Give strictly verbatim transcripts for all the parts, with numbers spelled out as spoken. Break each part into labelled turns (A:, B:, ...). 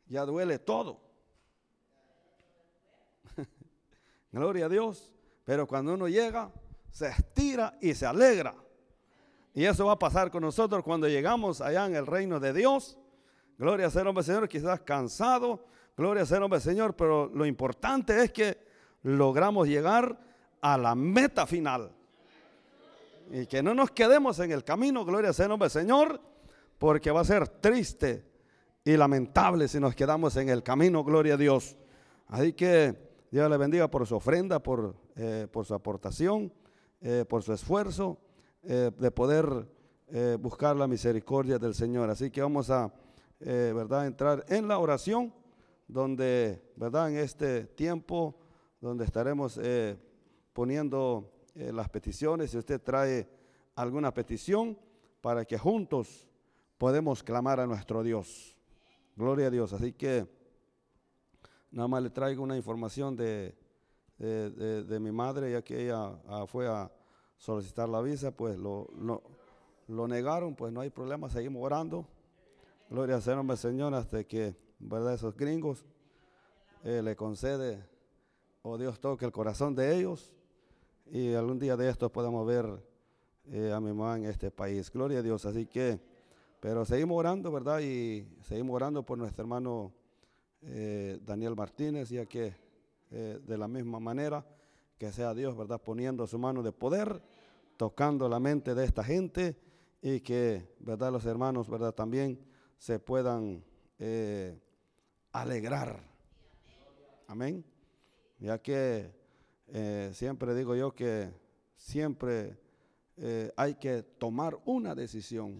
A: ya duele todo. Gloria a Dios. Pero cuando uno llega, se estira y se alegra. Y eso va a pasar con nosotros cuando llegamos allá en el reino de Dios. Gloria a ser hombre Señor, quizás cansado. Gloria a ser hombre Señor, pero lo importante es que logramos llegar a la meta final. Y que no nos quedemos en el camino, gloria a ser nombre Señor, porque va a ser triste y lamentable si nos quedamos en el camino, gloria a Dios. Así que Dios le bendiga por su ofrenda, por, eh, por su aportación, eh, por su esfuerzo eh, de poder eh, buscar la misericordia del Señor. Así que vamos a, eh, ¿verdad?, entrar en la oración, donde, ¿verdad?, en este tiempo, donde estaremos eh, poniendo eh, las peticiones. Si usted trae alguna petición, para que juntos podemos clamar a nuestro Dios. Gloria a Dios. Así que nada más le traigo una información de, de, de, de mi madre, ya que ella ah, fue a solicitar la visa, pues lo, lo, lo negaron, pues no hay problema, seguimos orando. Gloria al Señor, Señor, hasta que, ¿verdad?, esos gringos eh, le concede, o Dios toque el corazón de ellos, y algún día de estos podamos ver eh, a mi mamá en este país. Gloria a Dios. Así que, pero seguimos orando, ¿verdad? Y seguimos orando por nuestro hermano eh, Daniel Martínez, ya que eh, de la misma manera que sea Dios, ¿verdad?, poniendo su mano de poder, tocando la mente de esta gente, y que, ¿verdad?, los hermanos, ¿verdad?, también se puedan eh, alegrar. Amén. Ya que eh, siempre digo yo que siempre eh, hay que tomar una decisión.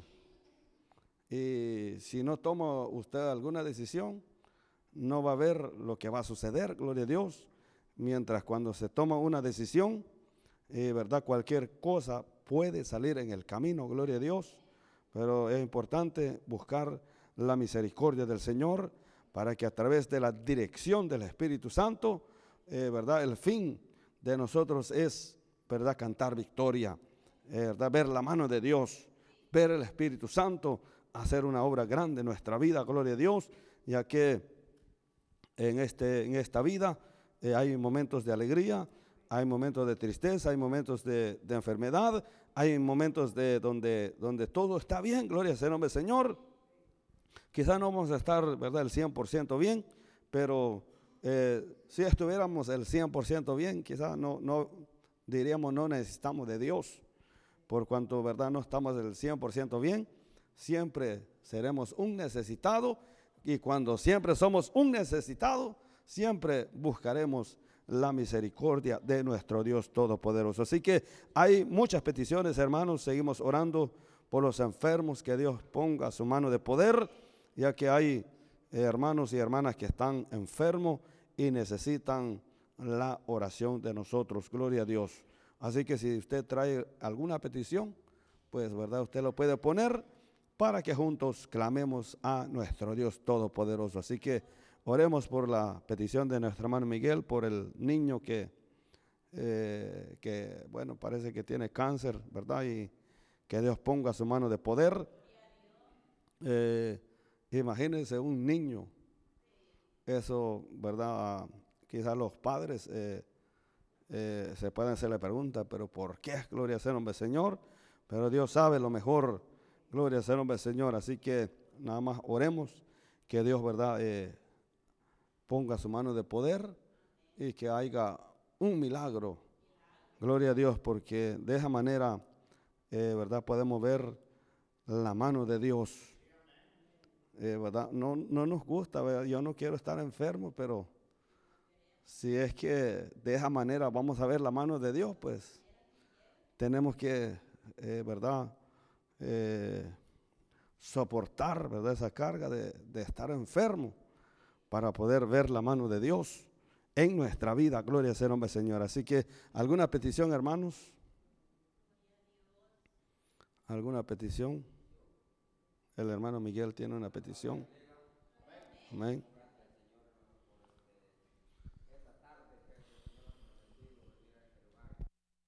A: Y si no toma usted alguna decisión, no va a ver lo que va a suceder, gloria a Dios. Mientras cuando se toma una decisión, eh, ¿verdad?, cualquier cosa puede salir en el camino, gloria a Dios. Pero es importante buscar la misericordia del Señor para que a través de la dirección del Espíritu Santo, eh, ¿verdad?, el fin de nosotros es, ¿verdad?, cantar victoria, eh, ¿verdad?, ver la mano de Dios, ver el Espíritu Santo hacer una obra grande en nuestra vida, gloria a Dios, ya que en, este, en esta vida eh, hay momentos de alegría, hay momentos de tristeza, hay momentos de, de enfermedad, hay momentos de donde, donde todo está bien, gloria a nombre del Señor. Quizás no vamos a estar, ¿verdad?, el cien por ciento bien, pero eh, si estuviéramos el cien por ciento bien, quizás no, no diríamos no necesitamos de Dios, por cuanto, ¿verdad?, no estamos el cien por ciento bien. Siempre seremos un necesitado, y cuando siempre somos un necesitado, siempre buscaremos la misericordia de nuestro Dios Todopoderoso. Así que hay muchas peticiones, hermanos. Seguimos orando por los enfermos, que Dios ponga su mano de poder, ya que hay eh, hermanos y hermanas que están enfermos y necesitan la oración de nosotros. Gloria a Dios. Así que si usted trae alguna petición, pues, ¿verdad?, usted lo puede poner para que juntos clamemos a nuestro Dios Todopoderoso. Así que oremos por la petición de nuestro hermano Miguel, por el niño que, eh, que, bueno, parece que tiene cáncer, ¿verdad? Y que Dios ponga su mano de poder. Eh, imagínense un niño, eso, ¿verdad? Quizás los padres eh, eh, se pueden hacer la pregunta, pero ¿por qué? Gloria a ser nombre Señor. Pero Dios sabe lo mejor. Gloria a ser nombre Señor. Así que nada más oremos que Dios, ¿verdad?, eh, ponga su mano de poder y que haya un milagro. Gloria a Dios, porque de esa manera, eh, ¿verdad?, podemos ver la mano de Dios. Eh, ¿verdad? No, no nos gusta, ¿verdad? Yo no quiero estar enfermo, pero si es que de esa manera vamos a ver la mano de Dios, pues tenemos que, eh, ¿verdad?, eh, soportar, ¿verdad?, esa carga de, de estar enfermo para poder ver la mano de Dios en nuestra vida. Gloria a ser nombre Señor. Así que, ¿alguna petición, hermanos? ¿Alguna petición? El hermano Miguel tiene una petición. Amén.